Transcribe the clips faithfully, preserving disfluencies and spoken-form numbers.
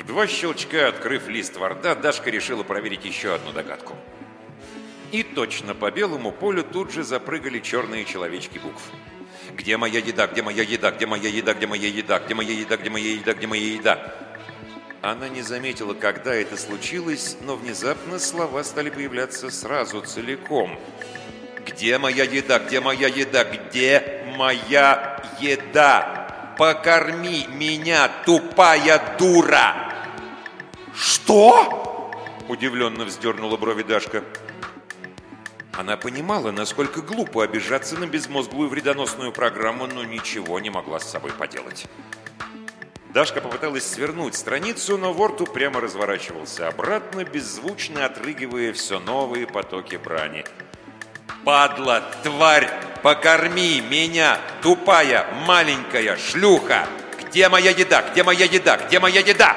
В два щелчка, открыв лист Ворда, Дашка решила проверить еще одну догадку. И точно по белому полю тут же запрыгали черные человечки букв. «Где моя еда? Где моя еда? Где моя еда? Где моя еда? Где моя еда? Где моя еда? Где моя еда?» Она не заметила, когда это случилось, но внезапно слова стали появляться сразу, целиком. «Где моя еда? Где моя еда? Где моя еда? Покорми меня, тупая дура!» «Что?» – удивленно вздернула брови Дашка. Она понимала, насколько глупо обижаться на безмозглую вредоносную программу, но ничего не могла с собой поделать. Дашка попыталась свернуть страницу, но Ворд упрямо разворачивался обратно, беззвучно отрыгивая все новые потоки брани. «Падла, тварь, покорми меня, тупая, маленькая шлюха! Где моя еда? Где моя еда? Где моя еда?»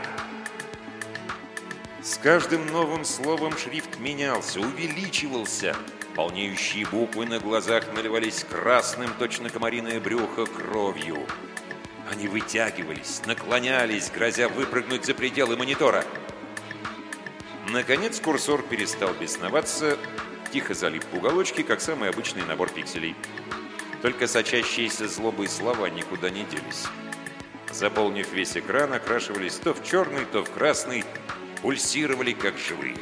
С каждым новым словом шрифт менялся, увеличивался. Полнеющие буквы на глазах наливались красным, точно комариное брюхо, кровью. Они вытягивались, наклонялись, грозя выпрыгнуть за пределы монитора. Наконец курсор перестал бесноваться, тихо залип в уголочки, как самый обычный набор пикселей. Только сочащиеся злобой слова никуда не делись. Заполнив весь экран, окрашивались то в черный, то в красный, пульсировали, как живые.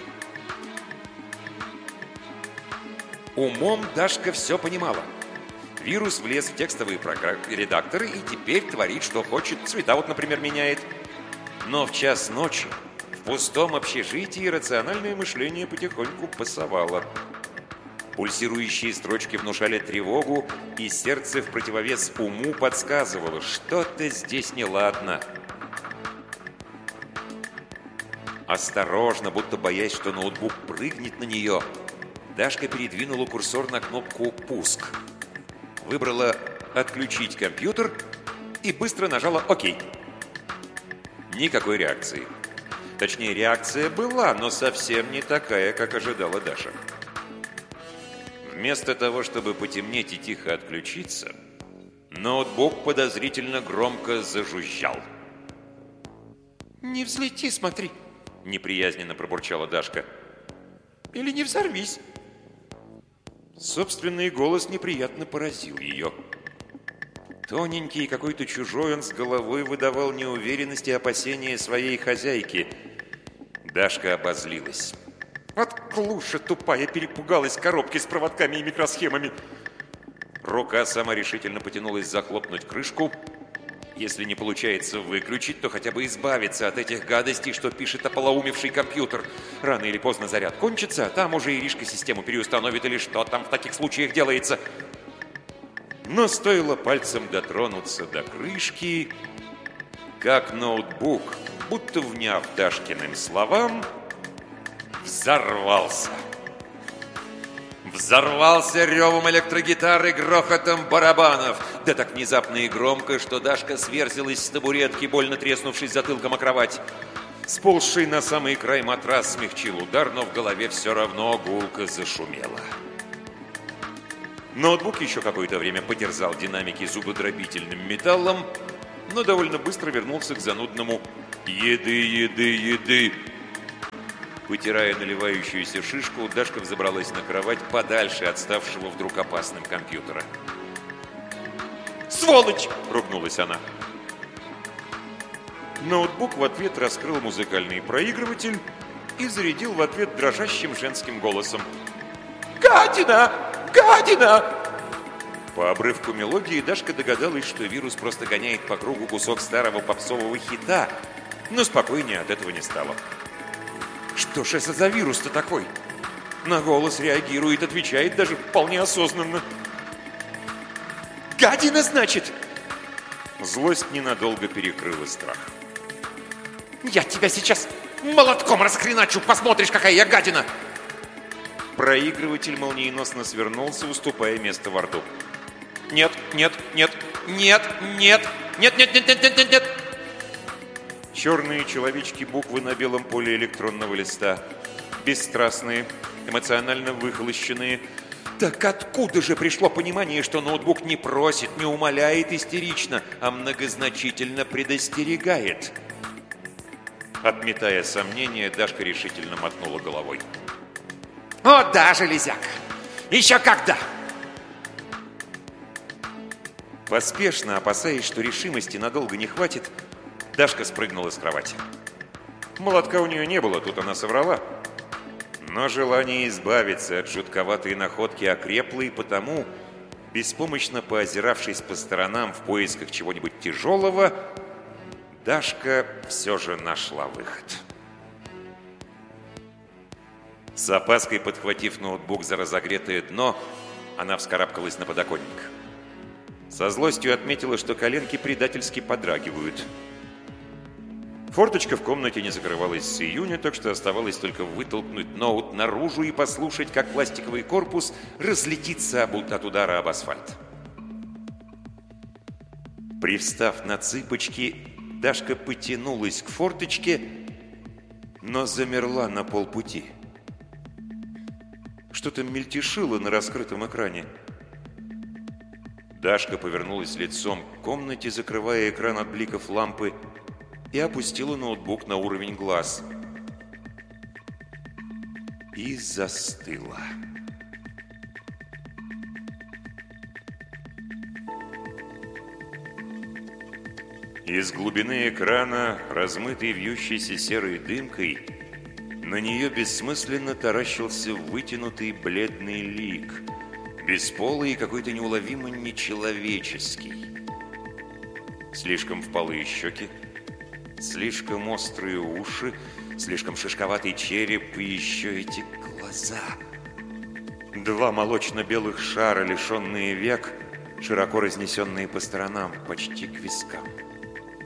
Умом Дашка все понимала. Вирус влез в текстовые редакторы и теперь творит, что хочет. Цвета вот, например, меняет. Но в час ночи в пустом общежитии рациональное мышление потихоньку пасовало. Пульсирующие строчки внушали тревогу, и сердце в противовес уму подсказывало, что-то здесь неладно. Осторожно, будто боясь, что ноутбук прыгнет на нее, Дашка передвинула курсор на кнопку «Пуск». Выбрала «Отключить компьютер» и быстро нажала «Ок». Никакой реакции. Точнее, реакция была, но совсем не такая, как ожидала Даша. Вместо того, чтобы потемнеть и тихо отключиться, ноутбук подозрительно громко зажужжал. «Не взлети, смотри!» — неприязненно пробурчала Дашка. «Или не взорвись!» Собственный голос неприятно поразил ее. Тоненький и какой-то чужой, он с головой выдавал неуверенность и опасения своей хозяйки. Дашка обозлилась. «Вот клуша тупая перепугалась коробки с проводками и микросхемами!» Рука сама решительно потянулась захлопнуть крышку. Если не получается выключить, то хотя бы избавиться от этих гадостей, что пишет ополоумевший компьютер. Рано или поздно заряд кончится, а там уже Иришка систему переустановит или что там в таких случаях делается. Но стоило пальцем дотронуться до крышки, как ноутбук, будто вняв Дашкиным словам, взорвался. Взорвался ревом электрогитары, грохотом барабанов. Да так внезапно и громко, что Дашка сверзилась с табуретки, больно треснувшись затылком о кровать. Сползший на самый край матрас смягчил удар, но в голове все равно гулко зашумело. Ноутбук еще какое-то время потерзал динамики зубодробительным металлом, но довольно быстро вернулся к занудному «еды, еды, еды». Вытирая наливающуюся шишку, Дашка взобралась на кровать подальше от ставшего вдруг опасным компьютера. «Сволочь!» — ругнулась она. Ноутбук в ответ раскрыл музыкальный проигрыватель и зарядил в ответ дрожащим женским голосом. «Гадина! Гадина!» По обрывку мелодии Дашка догадалась, что вирус просто гоняет по кругу кусок старого попсового хита, но спокойнее от этого не стало. Что ж это за вирус-то такой? На голос реагирует, отвечает даже вполне осознанно. «Гадина, значит?» Злость ненадолго перекрыла страх. «Я тебя сейчас молотком расхреначу, посмотришь, какая я гадина!» Проигрыватель молниеносно свернулся, уступая место во рту. «Нет, нет, нет, нет, нет, нет, нет, нет, нет, нет, нет, нет!» Черные человечки буквы на белом поле электронного листа. Бесстрастные, эмоционально выхолощенные. Так откуда же пришло понимание, что ноутбук не просит, не умоляет истерично, а многозначительно предостерегает? Отметая сомнения, Дашка решительно мотнула головой. О, да, железяк! Еще когда! Поспешно, опасаясь, что решимости надолго не хватит, Дашка спрыгнула с кровати. Молотка у нее не было, тут она соврала. Но желание избавиться от жутковатой находки окрепло, и потому, беспомощно поозиравшись по сторонам в поисках чего-нибудь тяжелого, Дашка все же нашла выход. С опаской подхватив ноутбук за разогретое дно, она вскарабкалась на подоконник. Со злостью отметила, что коленки предательски подрагивают. Форточка в комнате не закрывалась с июня, так что оставалось только вытолкнуть ноут наружу и послушать, как пластиковый корпус разлетится от удара об асфальт. Привстав на цыпочки, Дашка потянулась к форточке, но замерла на полпути. Что-то мельтешило на раскрытом экране. Дашка повернулась лицом к комнате, закрывая экран от бликов лампы, и опустила ноутбук на уровень глаз. И застыла. Из глубины экрана, размытый вьющейся серой дымкой, на нее бессмысленно таращился вытянутый бледный лик, бесполый и какой-то неуловимо нечеловеческий. Слишком впалые щеки, слишком острые уши, слишком шишковатый череп и еще эти глаза. Два молочно-белых шара, лишенные век, широко разнесенные по сторонам, почти к вискам.